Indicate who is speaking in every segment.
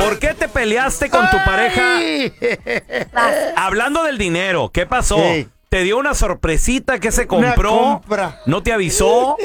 Speaker 1: ¿Por qué te peleaste con tu pareja? Hablando del dinero, ¿qué pasó?
Speaker 2: Sí.
Speaker 1: ¿Te dio una sorpresita que se compró?
Speaker 2: Una compra.
Speaker 1: ¿No te avisó?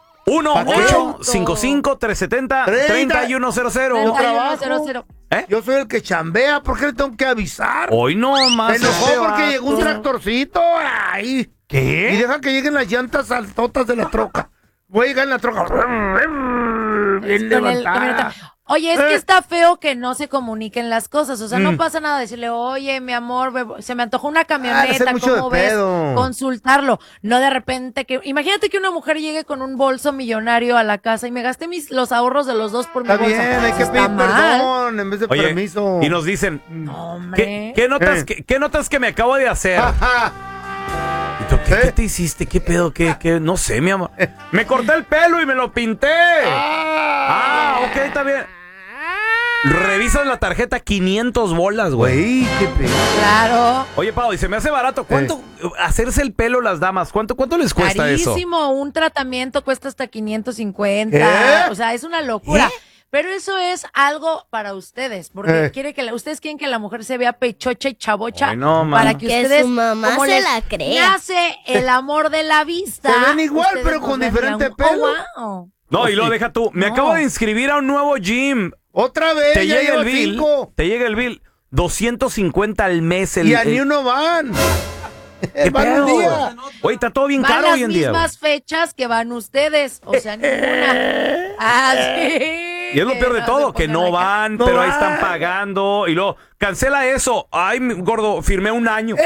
Speaker 1: 1-855-370-3100.
Speaker 2: Yo trabajo.
Speaker 3: 3100.
Speaker 2: Yo soy el que chambea, ¿por qué le tengo que avisar?
Speaker 1: Hoy no más.
Speaker 2: Se enojó
Speaker 1: este
Speaker 2: porque
Speaker 1: vato.
Speaker 2: llegó un tractorcito. Ay.
Speaker 1: ¿Qué?
Speaker 2: Y deja que lleguen las llantas altotas de la troca. Voy a llegar en la troca. Bien levantada.
Speaker 3: Oye, es que está feo que no se comuniquen las cosas. O sea, no pasa nada decirle, oye, mi amor, se me antojó una camioneta,
Speaker 2: mucho
Speaker 3: ¿cómo
Speaker 2: de
Speaker 3: ves?
Speaker 2: pedo.
Speaker 3: Consultarlo. No de repente que... Imagínate que una mujer llegue con un bolso millonario a la casa y me gasté los ahorros de los dos por mi
Speaker 2: Está
Speaker 3: bolsa.
Speaker 2: bien, hay que
Speaker 3: Está
Speaker 2: pedir
Speaker 3: mal.
Speaker 2: perdón en vez de
Speaker 1: Oye,
Speaker 2: permiso.
Speaker 1: y nos dicen,
Speaker 3: No, hombre.
Speaker 1: ¿qué notas, qué notas que me acabo de hacer?
Speaker 2: Ajá.
Speaker 1: ¿Y tú, ¿Qué te hiciste? ¿Qué pedo? ¿Qué? No sé, mi amor. Me corté el pelo y me lo pinté. Ok, está bien. Revisas la tarjeta, 500 bolas, güey.
Speaker 2: Güey, qué pedo.
Speaker 3: Claro.
Speaker 1: Oye, Pau, y se me hace barato. ¿Cuánto hacerse el pelo las damas? ¿Cuánto les cuesta eso?
Speaker 3: Carísimo. Un tratamiento cuesta hasta 550.
Speaker 2: ¿Qué?
Speaker 3: O sea, es una locura. Pero eso es algo para ustedes, porque ustedes quieren que la mujer se vea pechocha y chabocha.
Speaker 1: Ay, no, mano.
Speaker 3: Para que
Speaker 4: Que
Speaker 3: ustedes,
Speaker 4: su mamá
Speaker 3: como
Speaker 4: se
Speaker 3: les
Speaker 4: la crea.
Speaker 3: nace el amor de la vista.
Speaker 2: Se ven igual,
Speaker 3: ustedes
Speaker 2: pero
Speaker 3: nos
Speaker 2: con
Speaker 3: ven,
Speaker 2: diferente
Speaker 3: dirán,
Speaker 2: pelo.
Speaker 3: wow.
Speaker 1: No, y lo deja tú. Me acabo de inscribir a un nuevo gym.
Speaker 2: Otra vez,
Speaker 1: Te
Speaker 2: ya
Speaker 1: llega
Speaker 2: llevo
Speaker 1: el bill.
Speaker 2: 5.
Speaker 1: Te llega el bill. 250 al mes.
Speaker 2: Y a ni uno van.
Speaker 1: ¿Qué
Speaker 2: Van un
Speaker 1: pedo?
Speaker 2: día.
Speaker 1: Oye, está todo bien
Speaker 3: Van
Speaker 1: caro
Speaker 3: las
Speaker 1: hoy en día.
Speaker 3: mismas fechas que van ustedes, o sea, ninguna. Así.
Speaker 1: Y es lo peor de todo, que no van, pero ahí están pagando. Y luego, cancela eso. Ay, gordo, firmé un año.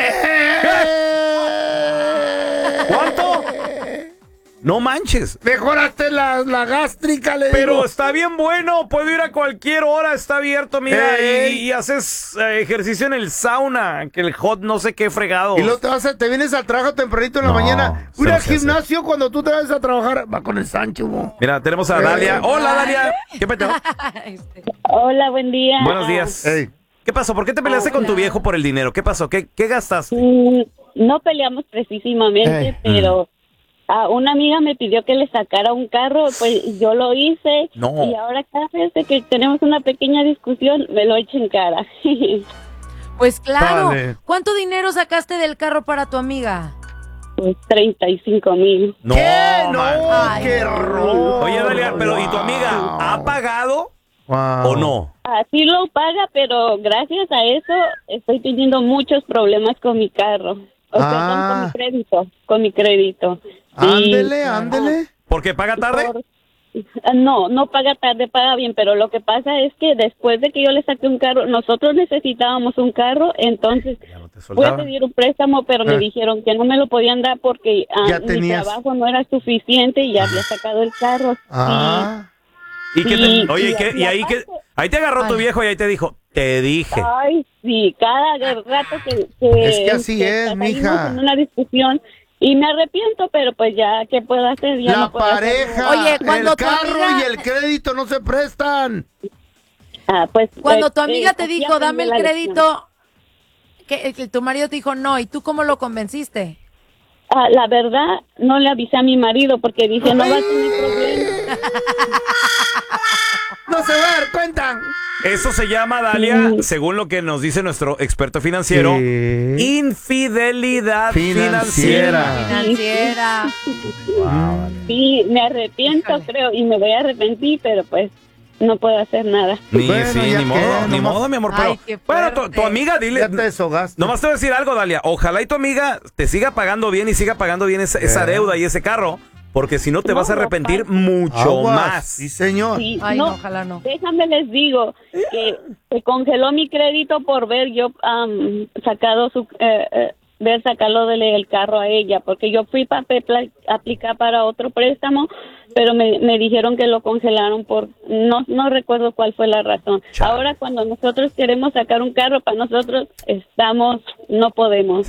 Speaker 1: ¿Cuánto? No manches.
Speaker 2: Mejoraste la gástrica, le
Speaker 1: Pero
Speaker 2: digo.
Speaker 1: está bien bueno, puedo ir a cualquier hora, está abierto, mira, y haces ejercicio en el sauna, que el hot no sé qué fregado.
Speaker 2: Y luego te vienes al trabajo tempranito en la
Speaker 1: No,
Speaker 2: mañana.
Speaker 1: eso
Speaker 2: Ir
Speaker 1: no
Speaker 2: al
Speaker 1: se hace.
Speaker 2: gimnasio cuando tú te vas a trabajar. Va con el Sancho, bo.
Speaker 1: Mira, tenemos a Dalia. Hola, Dalia. ¿Qué peteo?
Speaker 5: Hola, buen día.
Speaker 1: Buenos días.
Speaker 2: Ey.
Speaker 1: ¿Qué pasó? ¿Por qué te peleaste con tu viejo por el dinero? ¿Qué pasó? ¿Qué gastaste?
Speaker 5: No peleamos precisamente, pero una amiga me pidió que le sacara un carro, pues yo lo hice.
Speaker 1: No.
Speaker 5: Y ahora cada vez que tenemos una pequeña discusión, me lo echo en cara.
Speaker 3: Pues claro.
Speaker 2: Vale.
Speaker 3: ¿Cuánto dinero sacaste del carro para tu amiga?
Speaker 5: Pues 35,000.
Speaker 1: No,
Speaker 2: ¿Qué? No,
Speaker 1: man.
Speaker 3: Ay,
Speaker 2: qué
Speaker 3: no.
Speaker 2: horror.
Speaker 1: Oye, Dalia, pero ¿y tu amiga ha pagado o no?
Speaker 5: Así lo paga, pero gracias a eso estoy teniendo muchos problemas con mi carro. O sea, con mi crédito.
Speaker 2: Ándele,
Speaker 5: Y-
Speaker 2: ándele.
Speaker 1: ¿Por qué paga tarde?
Speaker 5: No paga tarde, paga bien, pero lo que pasa es que después de que yo le saqué un carro, nosotros necesitábamos un carro, entonces
Speaker 1: Ya no te
Speaker 5: fui a
Speaker 1: soltaba.
Speaker 5: pedir un préstamo, pero me dijeron que no me lo podían dar porque
Speaker 2: Ya
Speaker 5: mi
Speaker 2: tenías.
Speaker 5: trabajo no era suficiente y ya había sacado el carro.
Speaker 1: ¿Y qué
Speaker 5: Sí,
Speaker 1: te, oye,
Speaker 5: y-
Speaker 1: ¿y ahí
Speaker 5: aparte-
Speaker 1: ahí te agarró tu
Speaker 3: Ay.
Speaker 1: viejo y ahí te dijo, te dije.
Speaker 5: Ay, sí, cada rato que
Speaker 2: Es que así es,
Speaker 5: salimos
Speaker 2: mija.
Speaker 5: en una discusión y me arrepiento, pero pues ya, ¿qué puedo hacer? Ya
Speaker 2: La
Speaker 5: no puedo hacer
Speaker 2: pareja,
Speaker 5: nada.
Speaker 3: Oye, cuando
Speaker 2: el
Speaker 3: tu
Speaker 2: carro
Speaker 3: amiga-
Speaker 2: y el crédito no se prestan.
Speaker 5: Pues,
Speaker 3: Cuando tu amiga te
Speaker 5: así
Speaker 3: dijo,
Speaker 5: aprendí
Speaker 3: dame el
Speaker 5: la lección.
Speaker 3: crédito, que tu marido te dijo no, ¿y tú cómo lo convenciste?
Speaker 5: La verdad, no le avisé a mi marido porque dije, no va a tener problemas.
Speaker 2: No se va a dar cuenta.
Speaker 1: Eso se llama, Dalia, según lo que nos dice nuestro experto financiero,
Speaker 2: Sí.
Speaker 1: infidelidad
Speaker 2: Financiera.
Speaker 1: financiera.
Speaker 3: Financiera.
Speaker 5: Sí, me arrepiento, creo, y me voy a arrepentir, pero pues no puedo hacer nada.
Speaker 1: Ni,
Speaker 2: Bueno,
Speaker 1: sí,
Speaker 2: ya
Speaker 1: ni modo,
Speaker 2: qué,
Speaker 1: ni
Speaker 2: nomás-
Speaker 1: modo, mi amor.
Speaker 3: Ay,
Speaker 1: Pero,
Speaker 3: qué
Speaker 1: bueno,
Speaker 3: fuerte.
Speaker 1: tu amiga, dile.
Speaker 2: Ya te deshogaste.
Speaker 1: Nomás te voy a decir algo, Dalia. Ojalá y tu amiga te siga pagando bien y siga pagando bien esa deuda y ese carro, porque si no te
Speaker 5: No,
Speaker 1: vas a
Speaker 5: no
Speaker 1: arrepentir
Speaker 5: pasa.
Speaker 1: mucho
Speaker 2: Aguas.
Speaker 1: más.
Speaker 2: Sí, señor.
Speaker 5: Sí,
Speaker 3: Ay, no, ojalá no.
Speaker 5: Déjame les digo que se congeló mi crédito por ver yo sacado ver sacarlo del carro a ella, porque yo fui para aplicar para otro préstamo, pero me dijeron que lo congelaron por no recuerdo cuál fue la razón.
Speaker 1: Chale.
Speaker 5: Ahora cuando nosotros queremos sacar un carro para nosotros no podemos.